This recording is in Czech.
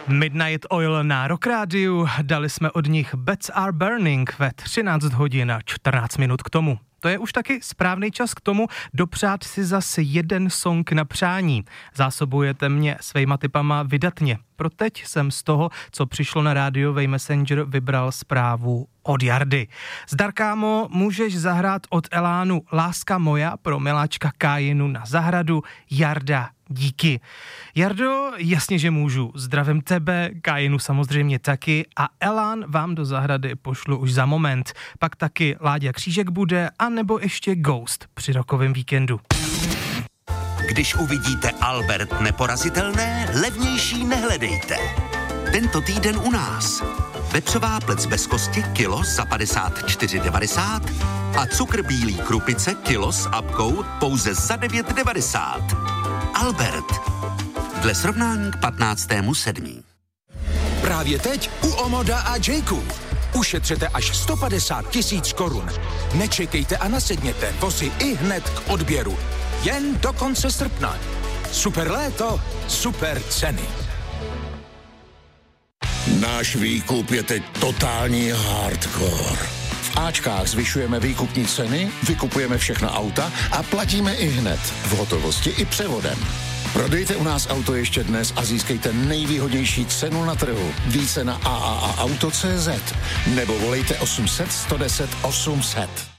Midnight Oil na Rock Rádiu, dali jsme od nich Beds Are Burning ve 13 hodin a 14 minut k tomu. To je už taky správný čas k tomu dopřát si zase jeden song na přání. Zásobujete mě svejma tipama vydatně. Pro teď jsem z toho, co přišlo na rádiový Messenger, vybral zprávu od Jardy. Zdar, kámo, můžeš zahrát od Elánu Láska moja pro miláčka Kájinu na zahradu. Jarda, díky. Jardo, jasně, že můžu. Zdravím tebe, Kájinu samozřejmě taky a Elán vám do zahrady pošlu už za moment. Pak taky Láďa Křížek bude, anebo ještě Ghost při rokovém víkendu. Když uvidíte Albert neporazitelné, levnější nehledejte. Tento týden u nás. Vepřová plec bez kosti kilo za 54,90 a cukr bílý krupice kilo s apkou pouze za 9,90. Albert. Dle srovnání k 15.7. Právě teď u Omoda a Jayku. Ušetřete až 150 000 korun. Nečekejte a nasedněte, vozy i hned k odběru. Jen do konce srpna. Super léto, super ceny. Náš výkup je teď totální hardcore. V Ačkách zvyšujeme výkupní ceny, vykupujeme všechna auta a platíme i hned, v hotovosti i převodem. Prodejte u nás auto ještě dnes a získejte nejvýhodnější cenu na trhu. Více na AAAauto.cz nebo volejte 800 110 800.